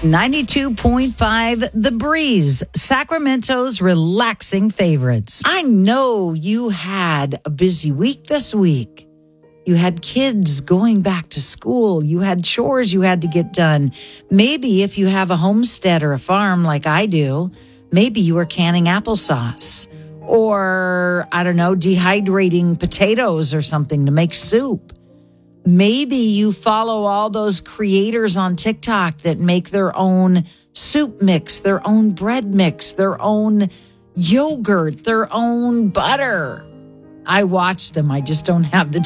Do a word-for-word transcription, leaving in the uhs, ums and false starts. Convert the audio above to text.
ninety-two point five The Breeze, Sacramento's relaxing favorites. I know you had a busy week this week. You had kids going back to school. You had chores you had to get done. Maybe if you have a homestead or a farm like I do, maybe you were canning applesauce or, I don't know, dehydrating potatoes or something to make soup. Maybe you follow all those creators on TikTok that make their own soup mix, their own bread mix, their own yogurt, their own butter. I watch them. I just don't have the